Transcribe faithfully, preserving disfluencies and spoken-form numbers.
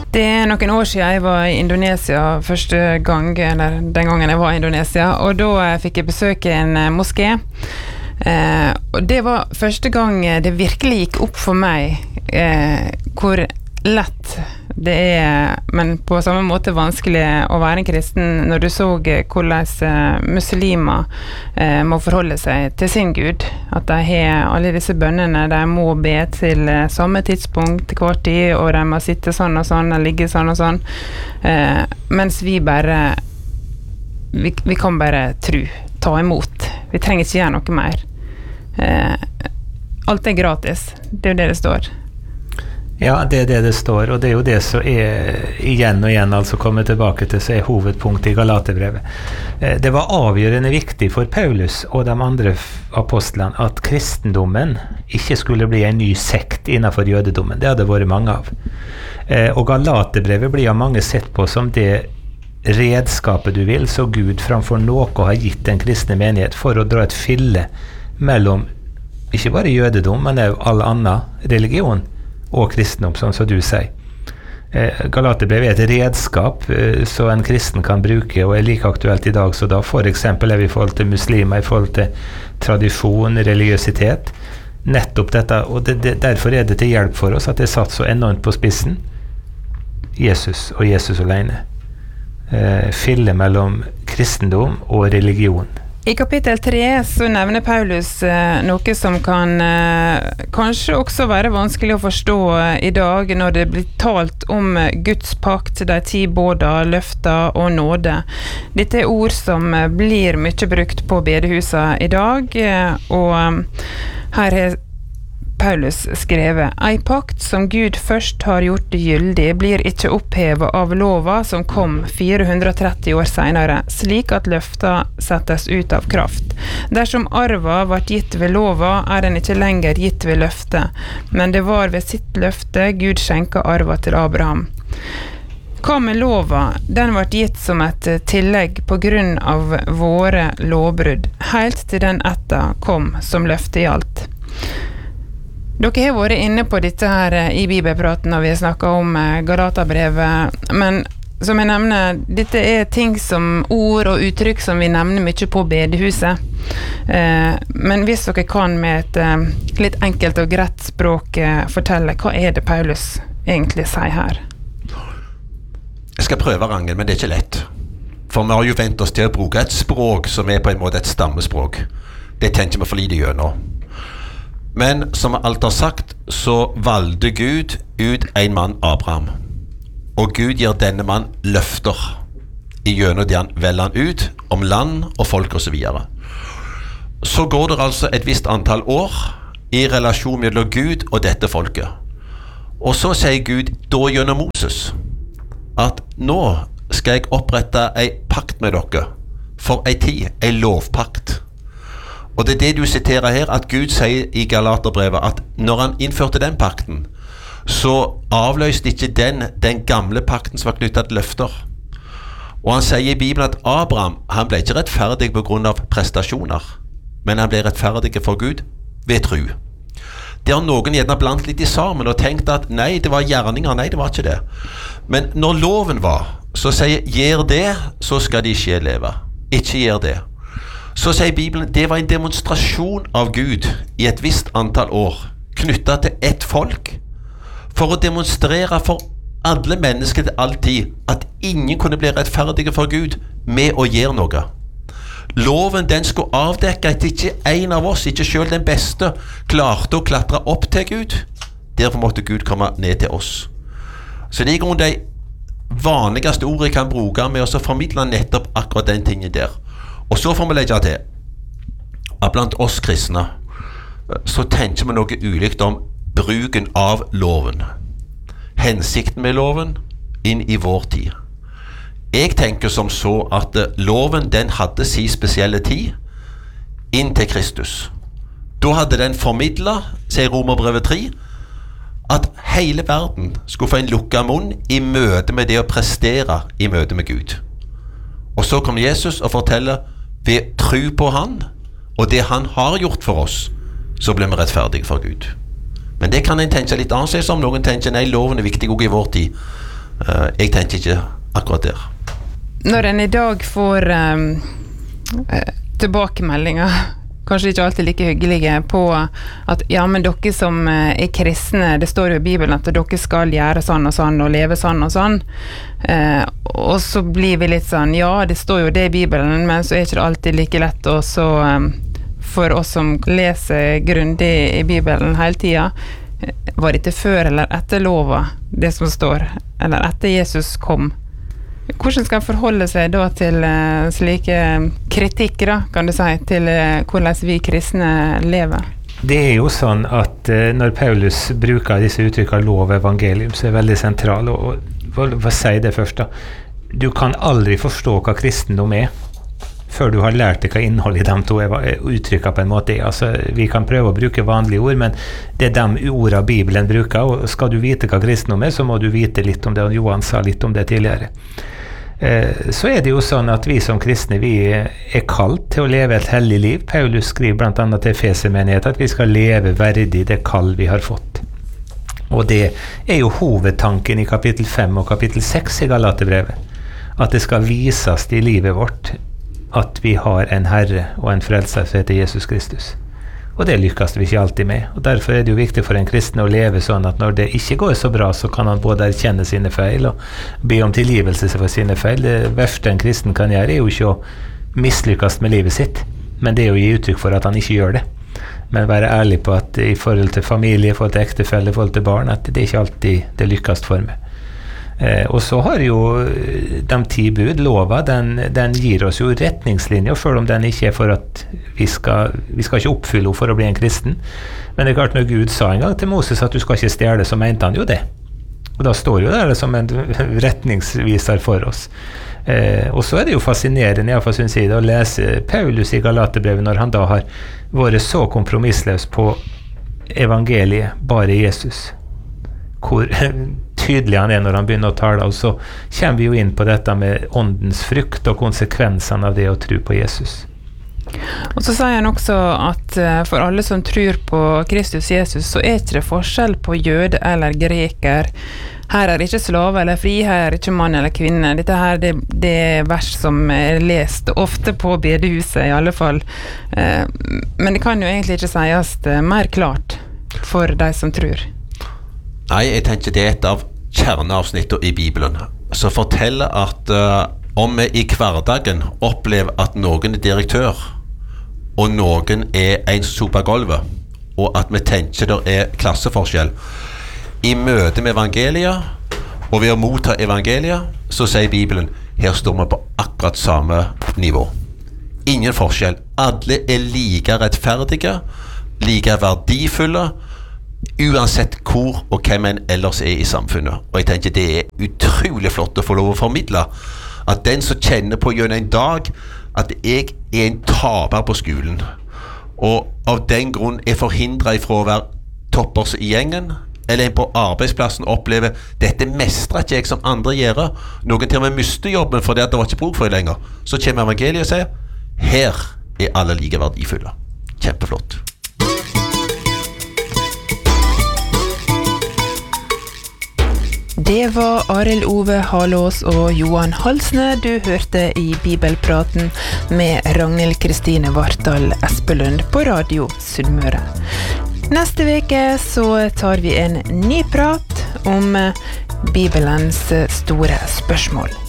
Det er noen år siden jeg var i Indonesia første gang, eller den gangen jeg var i Indonesia, og da fikk jeg besøke en moské. Eh, og det var første gang det virkelig gikk opp for meg eh, hvor lett det er, men på samme måte vanskelig å være en kristen når du så hvordan muslimer eh, må forholde seg til sin Gud. At de har alle disse bønnene, de må be til samme tidspunkt hver tid, og de må sitte sånn og sånn, og ligge sånn og sånn. Eh, mens vi bare, vi, vi kan bare tro, ta imot. Vi trenger ikke gjøre noe mer. Eh, alt er gratis, det er jo det det står. Ja, det er det det står, og det er jo det som er igjen og igjen altså kommer tilbake til, så er hovedpunktet i Galaterbrevet. Det var avgjørende viktig for Paulus og de andre apostlene at kristendommen ikke skulle bli en ny sekt innenfor jødedommen. Det hadde vært mange av. Og Galaterbrevet blir av mange sett på som det redskapet du vil, så Gud framfor noe har gitt den kristne menighet for å dra et fille mellom ikke bare jødedom, men også all annen religion og kristendom, sånn som du sier. Eh, Galaterbrevet er et redskap eh, som en kristen kan bruke, og er like aktuelt i dag, så da for eksempel er vi i forhold til muslimer, i forhold til tradisjon, religiøsitet, nettopp dette, og det, det, derfor er det til hjelp for oss at det er satt så enormt på spissen. Jesus og Jesus alene. Eh, fille mellom kristendom og religion. I kapittel tre så nevner Paulus eh, noe som kan eh, kanskje også være vanskelig å forstå eh, i dag når det blir talt om eh, Guds pakt, de ti båder, løfter og nåde. Dette er ord som eh, blir mye brukt på bedehuset i dag, eh, og eh, her er Paulus skrevet: «Ei pakt som Gud først har gjort gyldig, blir ikke opphevet av lova som kom fire hundre og tretti år senere, slik at løfta settes ut av kraft. Dersom arva vart gitt ved lova, er den ikke lenger gitt ved løfte, men det var ved sitt løfte Gud skjenka arva til Abraham. Hva med lova? Den ble gitt som et tillegg på grunn av våre lovbrudd, helt til den etta kom som løfte gjaldt.» Dere har vært inne på dette her i bibelpraten når vi snakker om Galaterbrevet, men som jeg nevner, dette er ting som ord og uttrykk som vi nevner mye på bedehuset. Eh, men hvis dere kan med et eh, litt enkelt og greit språk eh, fortelle, hva er det Paulus egentlig sier her? Jeg skal prøve, Rangel, men det er ikke lett. For vi har jo vent oss til å bruke et språk som er på en måte et stammespråk. Det tenker vi for lite gjennom. Men som alt har sagt, så valgte Gud ut en mann, Abraham. Og Gud gir denne mann løfter i gjennom det han velger han ut om land og folk og så videre. Så går det altså et visst antall år i relasjon mellom Gud og dette folket. Og så sier Gud da gjennom Moses at nå skal jeg opprette en pakt med dere for en tid, en lovpakt. Og det er det du siterer her, at Gud sier i Galaterbrevet at når han innførte den pakten, så avløste ikke den den gamle pakten som var knyttet til løfter. Og han sier i Bibelen at Abraham, han ble ikke rettferdig på grunn av prestasjoner, men han ble rettferdig for Gud ved tro. Det har noen gjerne blant litt i sammen og tenkt at nei, det var gjerninger, nei, det var ikke det. Men når loven var, så sier gjør det, så skal de ikke leve. Ikke gjør det. Så sier Bibelen, det var en demonstrasjon av Gud i et visst antall år, knyttet til ett folk, for å demonstrere for alle mennesker til all tid, at ingen kunne bli rettferdige for Gud med å gjøre noe. Loven den skulle avdekke at ikke en av oss, ikke selv den beste, klarte å klatre opp til Gud. Derfor måtte Gud komme ned til oss. Så det er i grunnen de vanligste ordene jeg kan bruke med å formidle nettopp akkurat den tingen der. Og så får vi legge til at blant oss kristne så tenker vi noe ulikt om bruken av loven. Hensikten med loven inn i vår tid. Jeg tenker som så at loven den hadde sin spesielle tid inn til Kristus. Da hadde den formidlet, sier Romerbrevet tre, at hele verden skulle få en lukket munn i møte med det å prestere i møte med Gud. Og så kom Jesus og forteller ved tro på han, og det han har gjort for oss, så blir vi rettferdige for Gud. Men det kan en tenke litt annerledes om. Noen tenker, nei, loven er viktig også i vår tid. Uh, jeg tenker ikke akkurat der. Når en i dag får um, tilbakemeldinger, kanskje ikke alltid like hyggelige, på at ja, men dere som er kristne, det står jo i Bibelen at dere skal gjøre sånn og sånn og leve sånn og sånn. Eh, og så blir vi litt sånn, ja, det står jo det i Bibelen, men så er ikke det alltid like lett også um, for oss som leser grundig i Bibelen hele tiden. Var det ikke før eller etter lova, det som står, eller etter Jesus kom? Hvordan skal en forholde seg da til uh, slike kritikk, da, kan du si, til uh, hvordan vi kristne lever? Det er jo sånn at uh, når Paulus bruker disse uttrykkene lov og evangelium, så er det veldig sentral, og, og hva, hva sier det først da? Du kan aldri forstå hva kristendom er, før du har lært deg hva innholdet i de to uttrykker på en måte. Altså, vi kan prøve å bruke vanlige ord, men det er de ordene Bibelen bruker, og skal du vite hva kristendom er, så må du vite litt om det, og Johan sa litt om det tidligere. Eh, så er det jo sånn at vi som kristne, vi er kalt til å leve et hellig liv. Paulus skriver blant annet til Efesermenigheten at vi skal leve verdig det kall vi har fått. Og det er jo hovedtanken i kapittel fem og kapittel seks i Galaterbrevet, at det skal vises i livet vårt at vi har en Herre og en frelser som heter Jesus Kristus. Og det lykkes vi ikke alltid med. Og derfor er det jo viktig for en kristen å leve sånn at når det ikke går så bra, så kan han både erkjenne sine feil og be om tilgivelse for sine feil. Det verste en kristen kan gjøre er jo ikke å mislykkes med livet sitt, men det er å gi uttrykk for at han ikke gjør det. Men være ærlig på at i forhold til familie, i forhold til ektefelle, i forhold til barn, at det er ikke alltid det lykkes for meg. Eh, og så har jo de ti bud, lova, den, den gir oss jo retningslinjer, selv om den ikke er for at vi skal, vi skal ikke oppfylle for å bli en kristen. Men det er klart, når Gud sa en gang til Moses at du skal ikke stjele, så mente han jo det. Og da står jo det som en retningsviser for oss. Eh, og så er det jo fascinerende, i hvert fall synes jeg, å lese Paulus i Galaterbrevet når han da har vært så kompromissløs på evangeliet, bare Jesus. Hvor tydelig han er når han begynner å tale, og så kommer vi jo inn på dette med åndens frukt og konsekvensene av det å tro på Jesus. Og så sier han også at uh, for alle som tror på Kristus Jesus, så er ikke det forskjell på jøde eller greker. Her er ikke slave eller fri, her er ikke mann eller kvinne. Dette her det, det er vers som er lest ofte på bedehuset i alle fall. Uh, men det kan jo egentlig ikke sies uh, mer klart for de som tror. Nei, jeg tenker det er et av kjerneavsnittene i Bibelen, som forteller at uh, om vi i hverdagen opplever at noen er direktør, og noen er en som soper gulvet, og at vi tenker det er klasseforskjell, i møte med evangeliet, og ved å motta evangeliet, så sier Bibelen, her står vi på akkurat samme nivå. Ingen forskjell. Alle er like rettferdige, like verdifulle, uansett hvor og hvem en ellers er i samfunnet. Og jeg tenker det er utrolig flott å få lov å formidle at den som kjenner på gjennom en dag at jeg er en taper på skolen, og av den grunn er forhindret fra å være toppers i gjengen, eller en på arbeidsplassen opplever dette mestrer ikke jeg som andre gjør, noen til og med mister jobben fordi at det var ikke bruk for det lenger, så kommer evangeliet og sier her er alle like verdifulle. Kjempeflott. Det var Arild Ove Halås og Johan Halsne du hørte i Bibelpraten med Ragnhild Kristine Vartdal Espelund på Radio Sunnmøre. Neste veke så tar vi en ny prat om Bibelens store spørsmål.